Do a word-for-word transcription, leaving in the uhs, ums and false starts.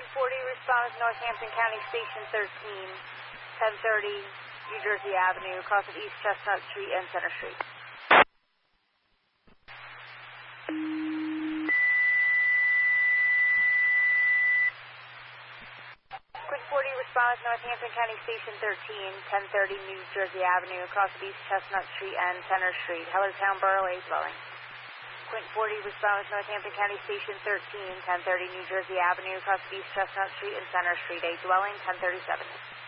forty, respond to Northampton County Station thirteen, ten thirty, New Jersey Avenue, across of East Chestnut Street and Center Street. Quick forty, respond to Northampton County Station thirteen, ten thirty, New Jersey Avenue, across of East Chestnut Street and Center Street, Hellertown Borough, A dwelling. Quint forty, respond to Northampton County Station thirteen, ten thirty, New Jersey Avenue, across East Chestnut Street and Center Street, a dwelling, ten thirty-seven.